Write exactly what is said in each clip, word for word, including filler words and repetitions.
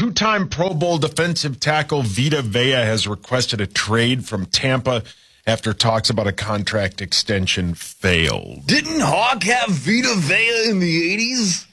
two-time Pro Bowl defensive tackle Vita Vea has requested a trade from Tampa after talks about a contract extension failed. Didn't Hawk have Vita Vea in the eighties?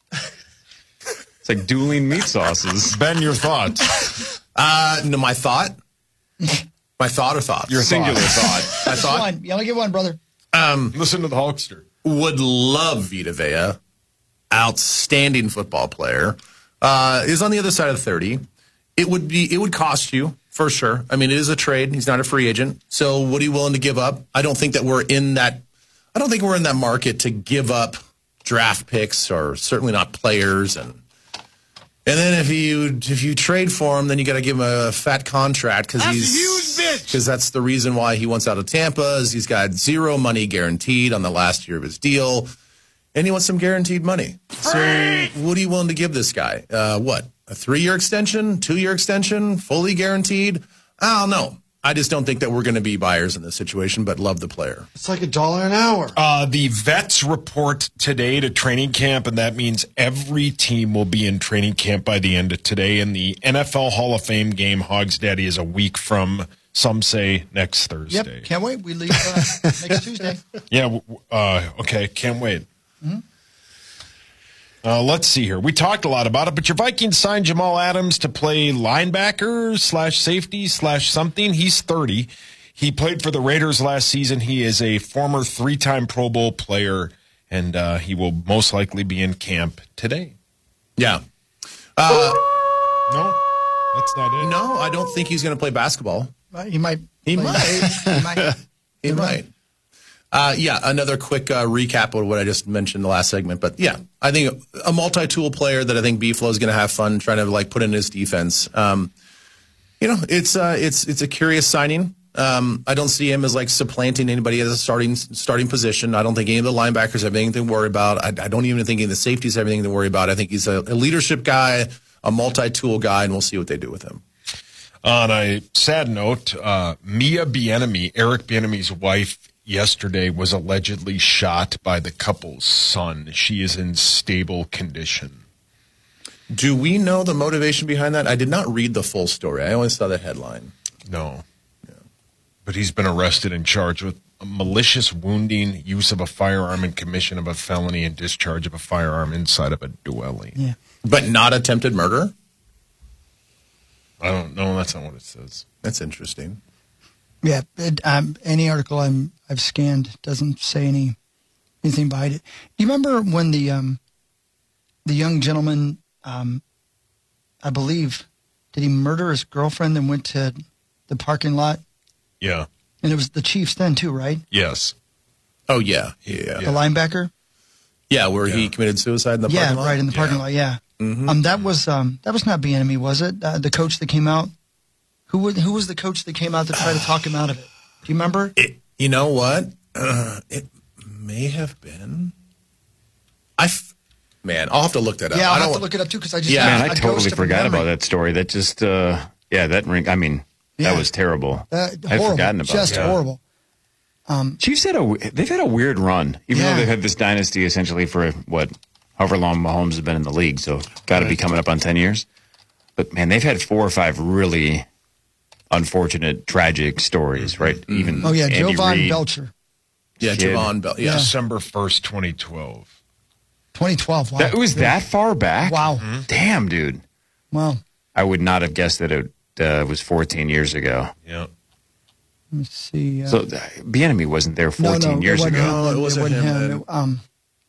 It's like dueling meat sauces. Ben, your thoughts? Uh, no, my thought? My thought or thoughts? Your singular thought. thought. My thought? One. You only get one, brother. Um, Listen to the Hulkster. Would love Vita Vea. Outstanding football player. Uh, is on the other side of thirty. It would be. It would cost you for sure. I mean, it is a trade. He's not a free agent. So, what are you willing to give up? I don't think that we're in that. I don't think we're in that market to give up draft picks, or certainly not players. And and then if you if you trade for him, then you got to give him a fat contract because he's a huge bitch. Because that's the reason why he wants out of Tampa. Is he's got zero money guaranteed on the last year of his deal. And he wants some guaranteed money. So what are you willing to give this guy? Uh, what? A three-year extension? Two-year extension? Fully guaranteed? I don't know. I just don't think that we're going to be buyers in this situation, but love the player. It's like a dollar an hour. Uh, the vets report today to training camp, and that means every team will be in training camp by the end of today. And the N F L Hall of Fame game, Hogs Daddy, is a week from, some say, next Thursday. Yep, can't wait. We leave uh, next Tuesday. Yeah, uh, okay, can't wait. Mm-hmm. Uh, let's see here. We talked a lot about it, but your Vikings signed Jamal Adams to play linebacker slash safety slash something. He's thirty. He played for the Raiders last season. He is a former three-time Pro Bowl player, and uh, he will most likely be in camp today. Yeah. Uh, no, that's not it. No, I don't think he's going to play basketball. Uh, he might. He play. might. he might. He might. Uh, yeah, another quick uh, recap of what I just mentioned in the last segment. But, yeah, I think a multi-tool player that I think B-Flow is going to have fun trying to, like, put in his defense. Um, you know, it's uh, it's it's a curious signing. Um, I don't see him as, like, supplanting anybody at a starting starting position. I don't think any of the linebackers have anything to worry about. I, I don't even think any of the safeties have anything to worry about. I think he's a, a leadership guy, a multi-tool guy, and we'll see what they do with him. On a sad note, uh, Mia Bieniemy, Eric Bieniemy's wife, yesterday was allegedly shot by the couple's son. She is in stable condition. Do we know the motivation behind that? I did not read the full story. I only saw the headline. No. Yeah. But he's been arrested and charged with malicious wounding, use of a firearm, and commission of a felony and discharge of a firearm inside of a dwelling. Yeah. But not attempted murder? I don't know. That's not what it says. That's interesting. Yeah, it, um, any article I'm, I've scanned doesn't say any anything behind it. Do you remember when the um, the young gentleman, um, I believe, did he murder his girlfriend and went to the parking lot? Yeah. And it was the Chiefs then too, right? Yes. Oh, yeah. Yeah. The linebacker? Yeah, where yeah. he committed suicide in the yeah, parking lot? Yeah, right, in the parking yeah. lot, yeah. Mm-hmm. Um, that was um, that was not Bieniemy, was it? Uh, the coach that came out? Who was, who was the coach that came out to try to talk him out of it? Do you remember? It, you know what? Uh, it may have been. I, f- man, I'll have to look that up. Yeah, I'll I have don't to look it up too because I just yeah, man, I a totally forgot memory. about that story. That just, uh, yeah, that ring. I mean, yeah. that was terrible. Uh, I'd horrible. forgotten about Just that. horrible. Um, Chiefs had a they've had a weird run, even yeah. though they've had this dynasty essentially for what, however long Mahomes has been in the league. So got to be coming up on ten years. But man, they've had four or five really unfortunate, tragic stories, right? Mm-hmm. Even oh yeah, Andy Jovan Reid. Belcher. Yeah, Kid. Jovan Belcher. Yeah. December first, twenty twelve. twenty twelve. Wow. That was yeah. that far back. Wow. Mm-hmm. Damn, dude. Wow. I would not have guessed that it uh, was fourteen years ago. Yeah. Let me see. Uh, So uh, Bieniemy wasn't there fourteen no, no, years it ago. No, it wasn't him. him. him. It, um,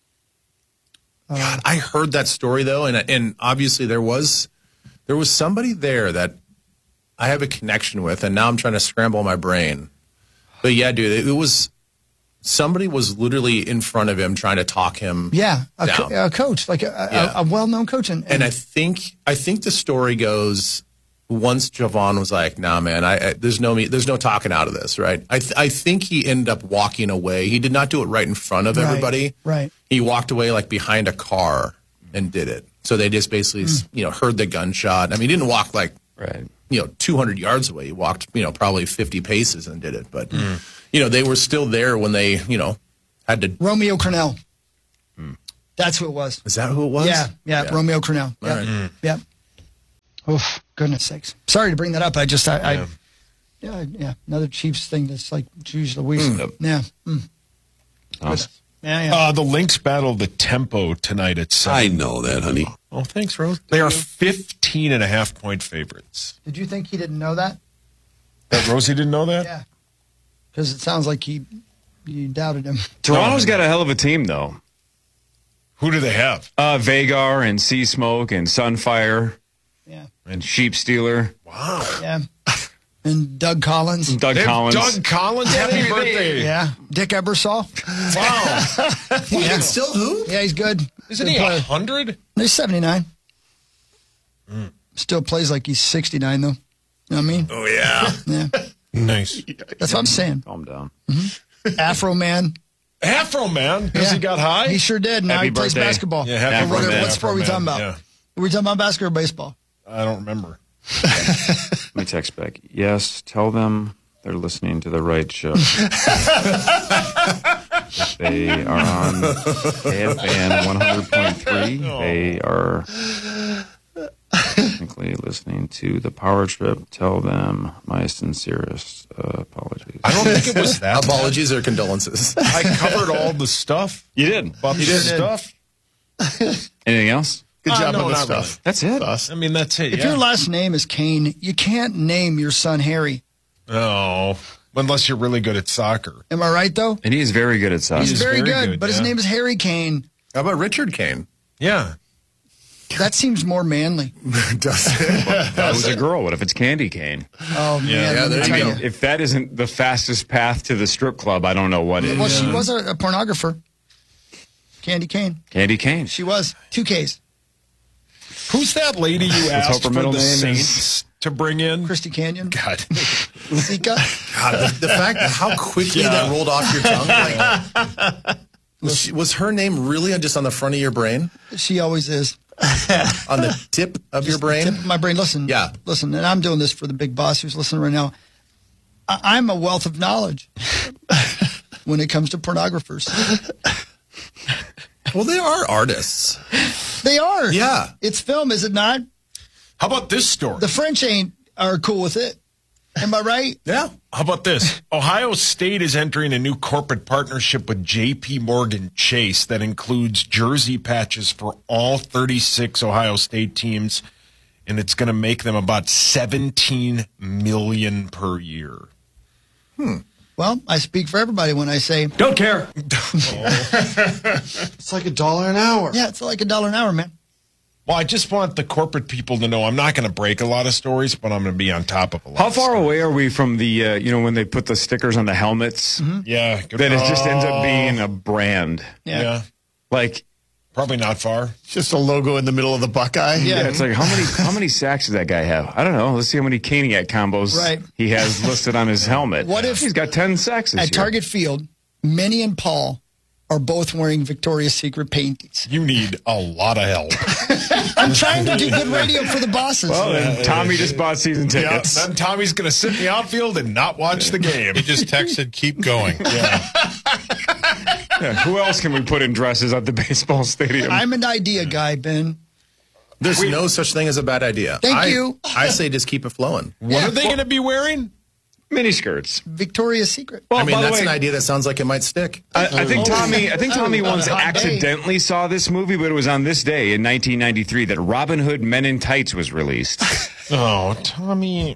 uh, God, I heard that story though, and and obviously there was there was somebody there that I have a connection with, and now I'm trying to scramble my brain. But yeah, dude, it, it was somebody was literally in front of him trying to talk him. Yeah, a, down. co- a coach, like a, Yeah. a, a well-known coach, and, and, And I think I think the story goes once Jovan was like, "Nah, man, I, I there's no me, there's no talking out of this." Right? I th- I think he ended up walking away. He did not do it right in front of Right, everybody. right. He walked away like behind a car and did it. So they just basically, Mm. you know, heard the gunshot. I mean, he didn't walk like Right. you know two hundred yards away. He walked, you know, probably fifty paces and did it. But you know, they were still there when they, you know, had to. Romeo Cornell. That's who it was. Is that who it was? Yeah, yeah, Romeo Cornell. Yeah, right. yeah. Oof, goodness sakes. Sorry to bring that up. I just, I, Yeah. I yeah, yeah, another Chiefs thing that's like Jeez Louise. Mm. Yeah. Mm. Awesome. Yeah, yeah. Uh, the Lynx battle the tempo tonight at seven. I know that, honey. Oh, thanks, Rose. They are fifteen and a half point favorites. Did you think he didn't know that? That Rosie didn't know that? Yeah. Because it sounds like he, you doubted him. Toronto's got a hell of a team, though. Who do they have? Uh, Vagar and Sea Smoke and Sunfire Yeah. and Sheep Stealer. Wow. Yeah. And Doug Collins. Doug They have Collins. Doug Collins. Happy birthday. Yeah. Dick Ebersol. Wow. He can still hoop? Yeah, he's good. Isn't Good he player. one hundred? He's seventy-nine. Still plays like he's sixty-nine, though. You know what I mean? Oh, yeah. Yeah. Nice. That's what I'm saying. Calm down. Afro Man. Afro Man, because Yeah. he got high? He sure did. Now Happy he plays birthday. basketball. Yeah, happy Or what, birthday, what sport are we Afro talking Man. about? Yeah. Are we talking about basketball or baseball? I don't remember. Let me text back. Yes, tell them they're listening to the right show. They are on F M one hundred point three. They are technically listening to the Power Trip. Tell them my sincerest uh, apologies. I don't think it was that. Apologies or condolences. I covered all the stuff. You did. About the stuff. Anything else? Good Uh, job no, on the not stuff. really. That's it. I mean, that's it. If Yeah. your last name is Kane, you can't name your son Harry. No, unless you're really good at soccer. Am I right, though? And he is very good at soccer. He's is very, very good, good, but his yeah. name is Harry Kane. How about Richard Kane? Yeah. That seems more manly. Does it? That was a girl. What if it's Candy Cane? Oh, man. Yeah, let me there you tell go. you. If that isn't the fastest path to the strip club, I don't know what is. Well, she was a, a pornographer. Candy Kane. Candy Cane. She was. Two Ks. Who's that lady you hope asked her for middle the name is- Saints to bring in? Christy Canyon. God. Zika. God, the, the fact that how quickly Yeah. that rolled off your tongue. Like, was, she, was her name really just on the front of your brain? She always is. On the tip of your brain? Tip of my brain. Listen. Yeah. Listen, and I'm doing this for the big boss who's listening right now. I- I'm a wealth of knowledge when it comes to pornographers. Well, they are artists. They are. Yeah. It's film, is it not? How about this story? The French ain't are cool with it. Am I right? Yeah. How about this? Ohio State is entering a new corporate partnership with J P Morgan Chase that includes jersey patches for all thirty-six Ohio State teams, and it's going to make them about seventeen million dollars per year. Well, I speak for everybody when I say, Don't care. It's like a dollar an hour. yeah, it's like a dollar an hour, man. Well, I just want the corporate people to know I'm not going to break a lot of stories, but I'm going to be on top of a lot. How of far stuff. away are we from the, uh, you know, when they put the stickers on the helmets? Yeah. Good That it just ends Oh, up being a brand. Yeah. Yeah. Like, Probably not far. Just a logo in the middle of the Buckeye. yeah, it's like, how many how many sacks does that guy have? I don't know. Let's see how many Caniac combos Right. he has listed on his helmet. What if- he's got ten sacks this At year? Target Field, Minnie and Paul are both wearing Victoria's Secret paintings. You need a lot of help. I'm trying to do good radio for the bosses. Well, then Tommy just bought season Yeah, tickets. then Tommy's going to sit in the outfield and not watch the game. He just texted, keep going. Yeah. Yeah, who else can we put in dresses at the baseball stadium? I'm an idea guy, Ben. There's no such thing as a bad idea. Thank I, you. I say just keep it flowing. What are they going to be wearing? Mini skirts. Victoria's Secret. Well, I mean, by the that's way, an idea that sounds like it might stick. I, I think Tommy. I think Tommy Oh, once on a hot accidentally saw this movie, but it was on this day in nineteen ninety-three that Robin Hood Men in Tights was released. Oh, Tommy.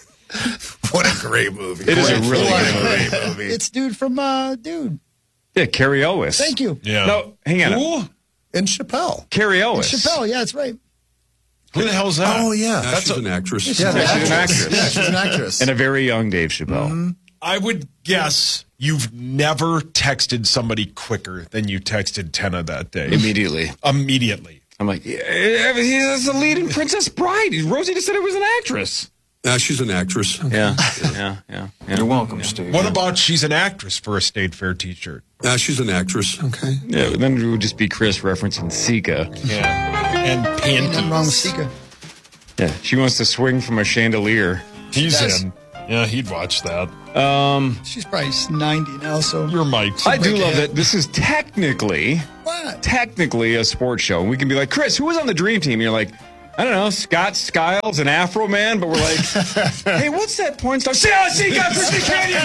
What a great movie. It is a really What good great movie. It's dude from uh, Dude. Yeah, Carrie Elwes. Thank you. Yeah. No, hang on. Who? And Chappelle. Carrie Elwes. Chappelle, yeah, that's right. Who the hell's that? Oh, yeah. Yeah, That's she's a- an actress. Yeah, Yeah, she's an actress. Yeah, she's an actress. And a very young Dave Chappelle. I would guess you've never texted somebody quicker than you texted Tenna that day. Immediately. Immediately. I'm like, yeah, he's the lead in Princess Bride. Rosie just said it was an actress. Uh, she's an actress. Yeah, yeah, yeah. yeah. You're welcome, Steve. What about she's an actress for a State Fair T-shirt? Uh, she's an actress. Okay. Yeah, then it would just be Chris referencing Sika. Yeah. And Ain't nothing wrong with panties. Sika. Yeah, she wants to swing from a chandelier. He's Yes. in. Yeah, he'd watch that. She's probably ninety now, so. You're Mike. I do love that this is technically, What? technically a sports show. And we can be like, Chris, who was on the Dream Team? And you're like, I don't know, Scott Skiles and Afro Man, but we're like, hey, what's that porn star? See, oh, see, got Christy Canyon.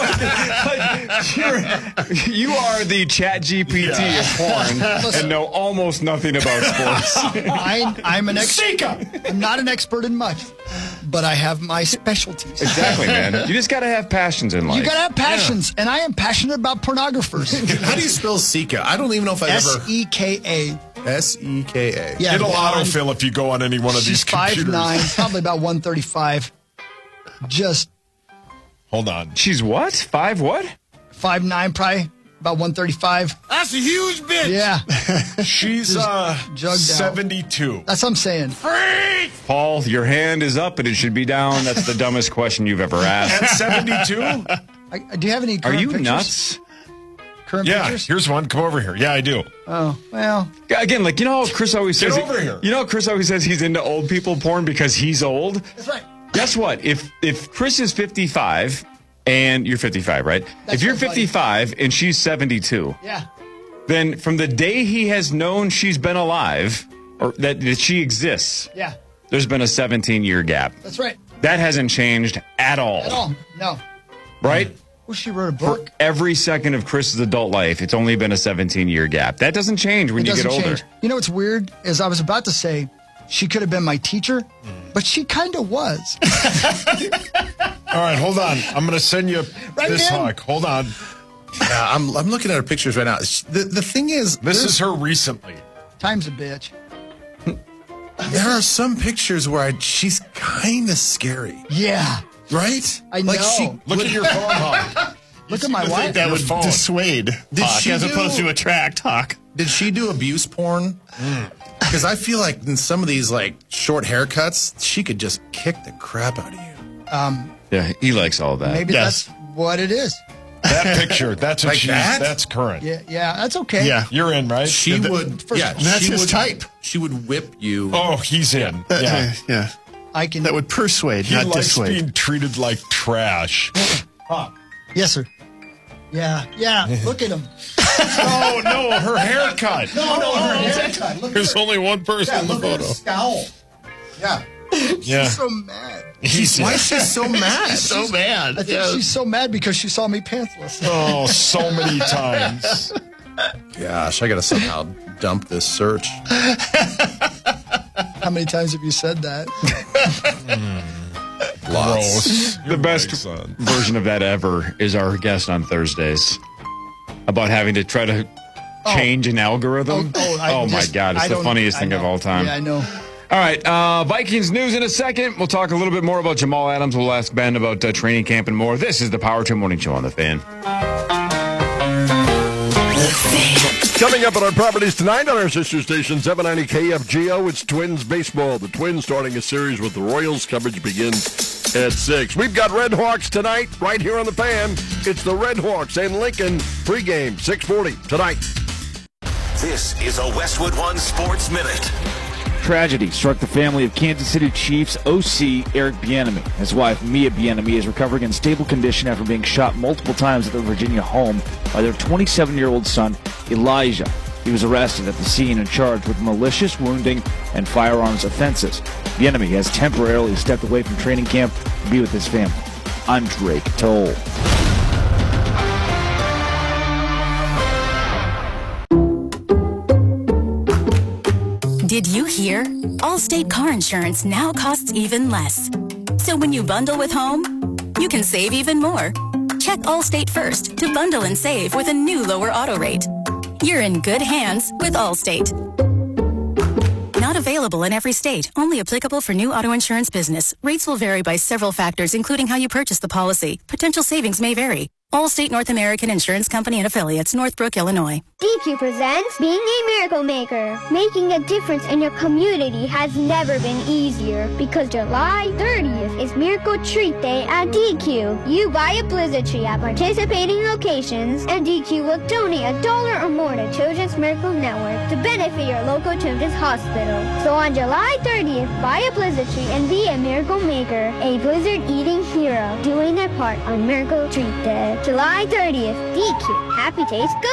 like, you're, you are the Chat G P T yeah. of porn and know almost nothing about sports. I, I'm an expert. I'm not an expert in much, but I have my specialties. Exactly, man. You just got to have passions in life. You got to have passions, yeah. and I am passionate about pornographers. How do you spell Sika? I don't even know if I've S ever. S E K A. S E K A. Yeah, it'll autofill if you go on any one of these computers. She's five nine, probably about one thirty-five. Just. Hold on. She's what? Five what? five nine, probably about one thirty-five. That's a huge bitch. Yeah. She's uh, seventy-two. Out. That's what I'm saying. Freak! Paul, your hand is up and it should be down. That's the dumbest question you've ever asked. At seventy-two? I, do you have any current Are you pictures? nuts? Current yeah, pictures? here's one. Come over here. Yeah, I do. Oh, well. Again, like, you know how Chris always Get says... over he, here. You know how Chris always says he's into old people porn because he's old? That's right. Guess what? If if Chris is fifty-five and you're fifty-five, right? That's if you're right, buddy. fifty-five and she's seventy-two, Yeah. then from the day he has known she's been alive or that, that she exists, Yeah. there's been a seventeen-year gap. That's right. That hasn't changed at all. At all. No. Right? Well, she wrote a For book. every second of Chris's adult life, it's only been a seventeen-year gap. That doesn't change when It you get doesn't older. change. You know what's weird is I was about to say she could have been my teacher, but she kind of was. All right, hold on. I'm going to send you Right, this man? hawk. Hold on. Yeah, I'm, I'm looking at her pictures right now. The, the thing is, This is her recently. Time's a bitch. there are some pictures where I, she's kind of scary, Yeah. right? I Like know. she, Look would- at your phone, Hawk. Look at my I think wife. that Your would phone. dissuade Did Hawk she as do- opposed to attract Hawk. Did she do abuse porn? Because I feel like in some of these like short haircuts, she could just kick the crap out of you. Yeah, he likes all that. Maybe Yes. that's what it is. That picture. That's what Like she's. that? That's current. Yeah, yeah, that's okay. Yeah. You're in, right? She Yeah, that- would. first- yeah, That's she his would, type. She would whip you. Oh, he's in. Uh, Yeah. uh, yeah. I can. That would persuade, He not likes dissuade. being treated like trash. Yes, sir. Yeah, yeah. Look at him. Oh, no, her haircut. No, no, her haircut. Look There's only one person yeah, in the look at her photo. scowl. Yeah. Yeah. She's so mad. He's Why in. is she so mad? so mad. I think she's so mad because she saw me pantsless. Oh, so many times. Gosh, I gotta somehow dump this search. How many times have you said that? Lots. Gross. The best son. version of that ever is our guest on Thursdays about having to try to change an algorithm. Oh, I my just- God, it's I the don't- funniest I thing of know. all time. Yeah, I know. All right, uh, Vikings news in a second. We'll talk a little bit more about Jamal Adams. We'll ask Ben about uh, training camp and more. This is the Power Trip Morning Show on The Fan. Coming up on our properties tonight on our sister station, seven ninety K F G O, it's Twins baseball. The Twins starting a series with the Royals. Coverage begins at six. We've got Red Hawks tonight right here on The Fan. It's the Red Hawks and Lincoln pregame, six forty tonight. This is a Westwood One Sports Minute. Tragedy struck the family of Kansas City Chiefs O C Eric Bieniemy. His wife, Mia Bieniemy, is recovering in stable condition after being shot multiple times at their Virginia home by their twenty-seven-year-old son, Elijah. He was arrested at the scene and charged with malicious wounding and firearms offenses. Bieniemy has temporarily stepped away from training camp to be with his family. I'm Drake Toll. Did you hear? Allstate car insurance now costs even less. So when you bundle with home, you can save even more. Check Allstate first to bundle and save with a new lower auto rate. You're in good hands with Allstate. Not available in every state. Only applicable for new auto insurance business. Rates will vary by several factors, including how you purchase the policy. Potential savings may vary. Allstate North American Insurance Company and Affiliates, Northbrook, Illinois. D Q presents Being a Miracle Maker. Making a difference in your community has never been easier because July thirtieth is Miracle Treat Day at D Q. You buy a Blizzard tree at participating locations and D Q will donate a dollar or more to Children's Miracle Network to benefit your local children's hospital. So on July thirtieth, buy a Blizzard tree and be a Miracle Maker, a Blizzard eating hero, doing their part on Miracle Treat Day. July thirtieth, D Q. Happy tastes good.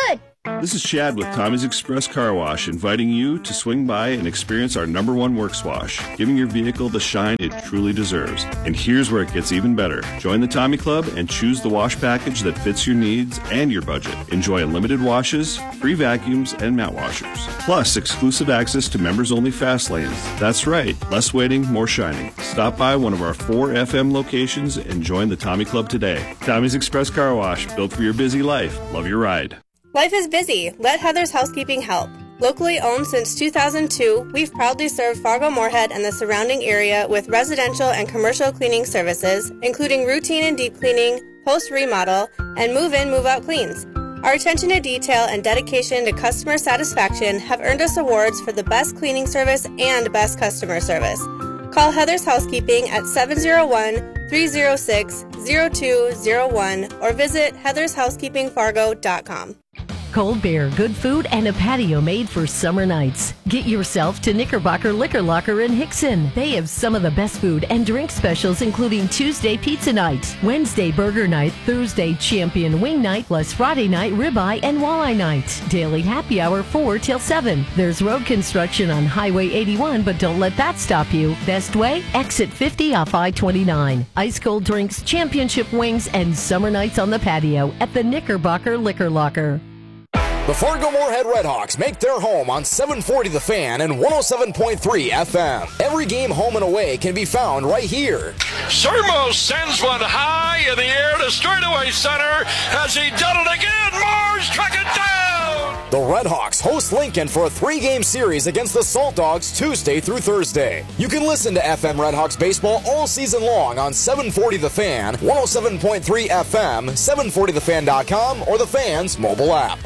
This is Chad with Tommy's Express Car Wash, inviting you to swing by and experience our number one works wash, giving your vehicle the shine it truly deserves. And here's where it gets even better. Join the Tommy Club and choose the wash package that fits your needs and your budget. Enjoy unlimited washes, free vacuums, and mat washers. Plus, exclusive access to members-only fast lanes. That's right, less waiting, more shining. Stop by one of our four F M locations and join the Tommy Club today. Tommy's Express Car Wash, built for your busy life. Love your ride. Life is busy. Let Heather's Housekeeping help. Locally owned since two thousand two, we've proudly served Fargo-Moorhead and the surrounding area with residential and commercial cleaning services, including routine and deep cleaning, post-remodel, and move-in, move-out cleans. Our attention to detail and dedication to customer satisfaction have earned us awards for the best cleaning service and best customer service. Call Heather's Housekeeping at seven oh one, three oh six, oh two oh one or visit heathers housekeeping fargo dot com. Cold Beer, good food, and a patio made for summer nights. Get yourself to Knickerbocker Liquor Locker in Hickson. They have some of the best food and drink specials, including Tuesday Pizza Night, Wednesday Burger Night, Thursday Champion Wing Night, plus Friday Night Ribeye and Walleye Night. Daily happy hour four till seven. There's road construction on Highway eighty-one, but don't let that stop you. Best way? Exit fifty off I twenty-nine. Ice cold drinks, championship wings, and summer nights on the patio at the Knickerbocker Liquor Locker. The Fargo-Moorhead Redhawks make their home on seven forty The Fan and one oh seven point three F M. Every game home and away can be found right here. Sermo sends one high in the air to straightaway center. Has he done it again? Mars track it down! The Redhawks host Lincoln for a three-game series against the Salt Dogs Tuesday through Thursday. You can listen to F M Redhawks baseball all season long on seven forty The Fan, one oh seven point three F M, seven forty the fan dot com, or the Fan's mobile app.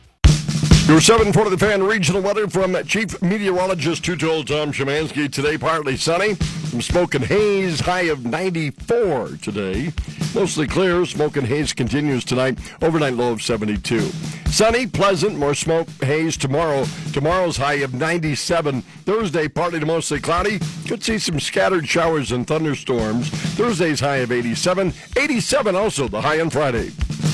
Your seven forty The Fan regional weather from Chief Meteorologist two-told Tom Szymanski. Today, partly sunny. Some smoke and haze, high of ninety-four today. Mostly clear. Smoke and haze continues tonight. Overnight low of seventy-two. Sunny, pleasant, more smoke, haze tomorrow. Tomorrow's high of ninety-seven. Thursday, partly to mostly cloudy. Could see some scattered showers and thunderstorms. Thursday's high of eighty-seven. eighty-seven also the high on Friday.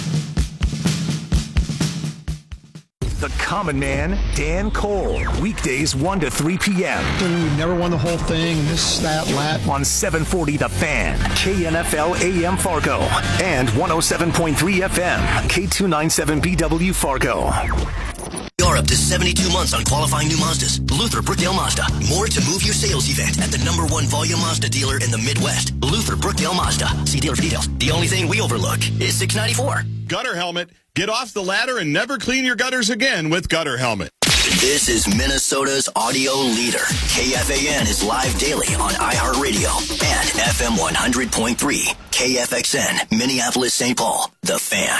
The Common Man, Dan Cole. Weekdays one to three p.m. We've never won the whole thing. This, that, that. On seven forty The Fan, K N F L A M Fargo, and one oh seven point three F M, K two ninety-seven B W Fargo. You're up to seventy-two months on qualifying new Mazdas. Luther Brookdale Mazda. More to move your sales event at the number one volume Mazda dealer in the Midwest. Luther Brookdale Mazda. See dealer for details. The only thing we overlook is six ninety-four. Gutter Helmet. Get off the ladder and never clean your gutters again with Gutter Helmet. This is Minnesota's audio leader. K F A N is live daily on iHeartRadio and F M one hundred point three. K F X N, Minneapolis, Saint Paul. The Fan.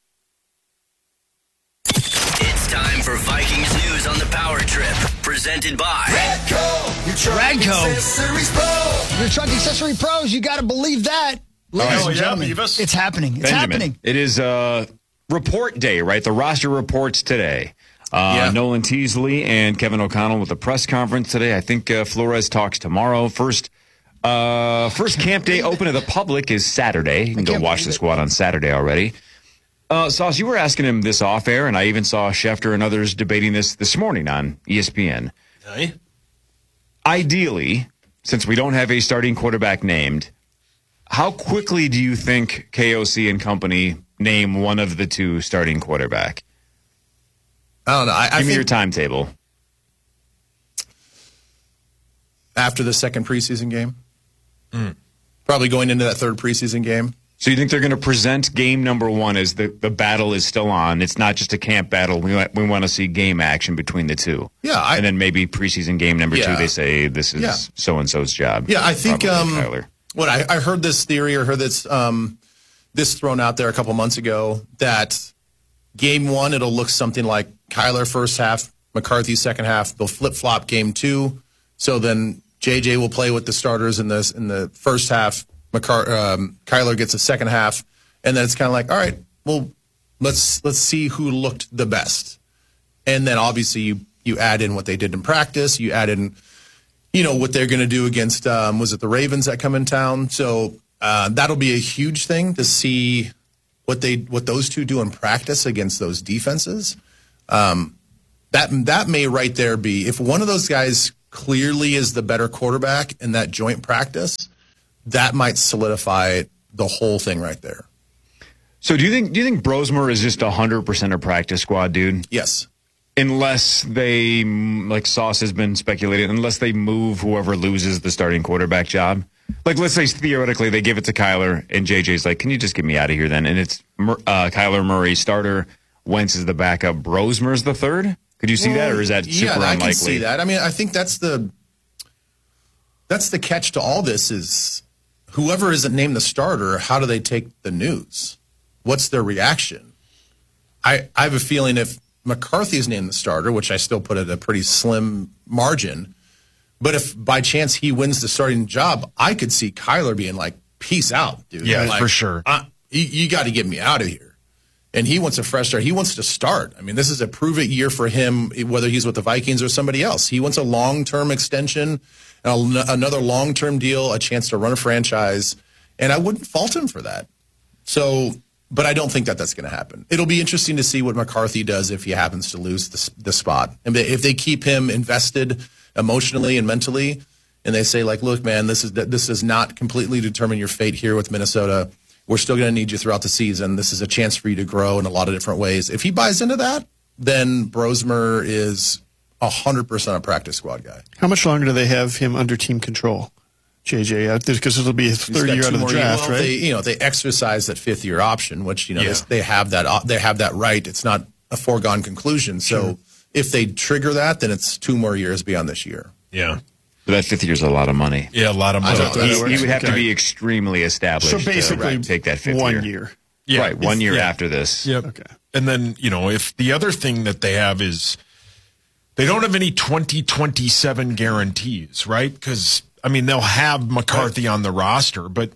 It's time for Vikings news on the Power Trip, presented by Radco. Your truck Radco. Accessories Pro. Your truck accessory pros. You got to believe that, ladies Oh, and yeah, gentlemen. Beavis. It's happening. It's Benjamin, happening. It is uh, report day, right? The roster reports today. Uh, Yeah. Nolan Teasley and Kevin O'Connell with a press conference today. I think uh, Flores talks tomorrow. First, uh, first camp day open to the public is Saturday. You can go watch the squad on Saturday already. Uh, Sauce, you were asking him this off air, and I even saw Schefter and others debating this this morning on E S P N. Hey. Ideally, since we don't have a starting quarterback named, how quickly do you think K O C and company name one of the two starting quarterback? I don't know. I, I Give me think your timetable. after the second preseason game. Probably going into that third preseason game. So you think they're going to present game number one as the, the battle is still on? It's not just a camp battle. We want, we want to see game action between the two. Yeah, I- and then maybe preseason game number Yeah. two, they say this is Yeah. so-and-so's job. Yeah, I think um, Probably Kyler. what I, I heard this theory or heard this um, this thrown out there a couple months ago that game one it'll look something like Kyler first half, McCarthy second half. They'll flip flop game two, so then J J will play with the starters in this in the first half. McCar- um, Kyler gets a second half, and then it's kind of like, all right, well, let's let's see who looked the best, and then obviously you you add in what they did in practice, you add in, you know, what they're going to do against um, was it the Ravens that come in town, so uh, that'll be a huge thing to see what they what those two do in practice against those defenses. Um, that that may right there be, if one of those guys clearly is the better quarterback in that joint practice, that might solidify the whole thing right there. So do you think do you think Brosmer is just one hundred percent a practice squad dude? Yes. Unless they, like Sauce has been speculating, unless they move whoever loses the starting quarterback job. Like, let's say theoretically they give it to Kyler and J J's like, can you just get me out of here then? And it's uh, Kyler Murray starter, Wentz is the backup, Brosmer's the third? Could you see well, that, or is that super yeah, unlikely? I can see that. I mean, I think that's the that's the catch to all this is whoever isn't named the starter, how do they take the news? What's their reaction? I, I have a feeling if McCarthy's named the starter, which I still put at a pretty slim margin, but if by chance he wins the starting job, I could see Kyler being like, peace out, dude. Yeah, like, for sure. Uh, you you got to get me out of here. And he wants a fresh start. He wants to start. I mean, this is a prove-it year for him, whether he's with the Vikings or somebody else. He wants a long-term extension, another long-term deal, a chance to run a franchise, and I wouldn't fault him for that. So, but I don't think that that's going to happen. It'll be interesting to see what McCarthy does if he happens to lose the, the spot. And if they keep him invested emotionally and mentally, and they say, like, look, man, this is this does not completely determine your fate here with Minnesota. We're still going to need you throughout the season. This is a chance for you to grow in a lot of different ways. If he buys into that, then Brosmer is one hundred percent a practice squad guy. How much longer do they have him under team control, J J? Because it'll be his third year out of the draft, well, right? They, you know, they exercise that fifth year option, which, you know, Yeah. they, they have that they have that right. It's not a foregone conclusion. So Sure. if they trigger that, then it's two more years beyond this year. Yeah. But that fifth year is a lot of money. Yeah, a lot of money. I know, He, that's- he would have to Okay. be extremely established So basically, to take that fifth one year. year. Yeah. Right, one year Yeah. after this. Yep. Okay. And then, you know, if the other thing that they have is they don't have any twenty twenty-seven guarantees, right? Because, I mean, they'll have McCarthy on the roster, but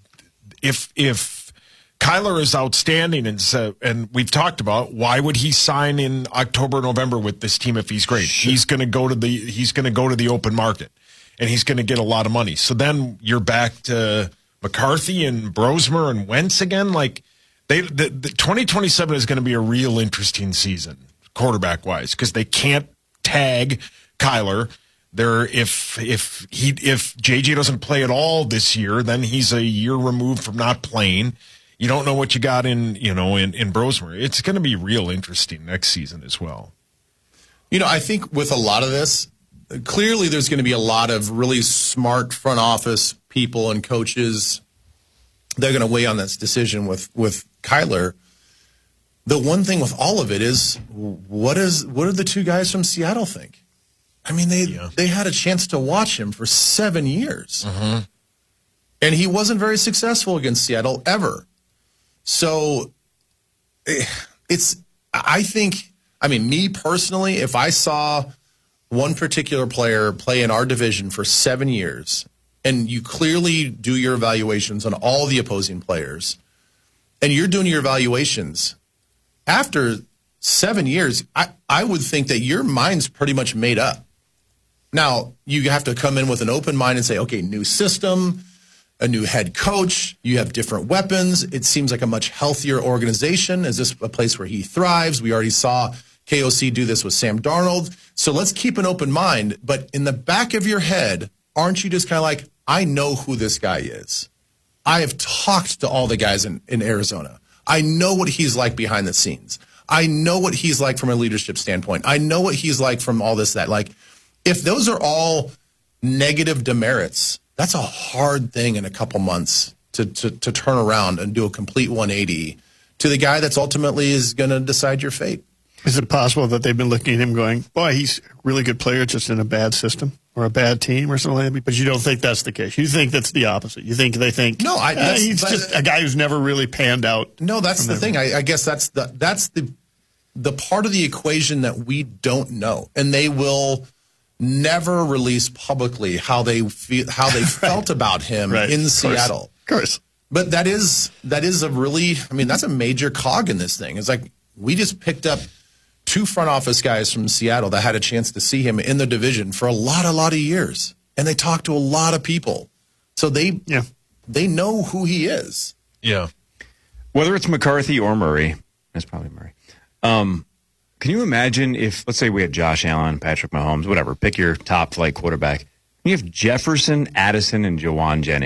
if if Kyler is outstanding and so, and we've talked about why would he sign in October, November with this team if he's great? He's going to go to the he's going to go to the open market and he's going to get a lot of money. So then you're back to McCarthy and Brosmer and Wentz again. Like they, the, the twenty twenty-seven is going to be a real interesting season quarterback wise because they can't tag Kyler. They're if if he if J J doesn't play at all this year, then he's a year removed from not playing. You don't know what you got in you know in in Brosmer. It's going to be real interesting next season as well. You know, I think with a lot of this, clearly there's going to be a lot of really smart front office people and coaches. They're going to weigh on this decision with with Kyler. The one thing with all of it is, what is what do the two guys from Seattle think? I mean, they Yeah. they had a chance to watch him for seven years, Mm-hmm. and he wasn't very successful against Seattle ever. So eh, it's I think I mean me personally, if I saw one particular player play in our division for seven years, and you clearly do your evaluations on all the opposing players, and you're doing your evaluations after seven years, I, I would think that your mind's pretty much made up. Now, you have to come in with an open mind and say, okay, new system, a new head coach, you have different weapons. It seems like a much healthier organization. Is this a place where he thrives? We already saw K O C do this with Sam Darnold. So let's keep an open mind. But in the back of your head, aren't you just kind of like, I know who this guy is. I have talked to all the guys in, in Arizona. I know what he's like behind the scenes. I know what he's like from a leadership standpoint. I know what he's like from all this, that. Like, if those are all negative demerits, that's a hard thing in a couple months to, to, to turn around and do a complete one eighty to the guy that's ultimately is going to decide your fate. Is it possible that they've been looking at him going, boy, he's a really good player just in a bad system or a bad team or something like that? But you don't think that's the case. You think that's the opposite. You think they think, No, I- eh, that's- he's but- just a guy who's never really panned out. No, that's from the them. thing. I, I guess that's the that's the the part of the equation that we don't know, and they will never release publicly how they feel, how they felt about him Right. in Of course. Seattle. Of course. But that is that is a really, I mean, that's a major cog in this thing. It's like we just picked up two front office guys from Seattle that had a chance to see him in the division for a lot, a lot of years, and they talked to a lot of people, so they yeah. they know who he is. Yeah. Whether it's McCarthy or Murray, it's probably Murray. Um, Can you imagine if, let's say we had Josh Allen, Patrick Mahomes, whatever, pick your top flight quarterback. You have Jefferson, Addison, and Jawan Jennings.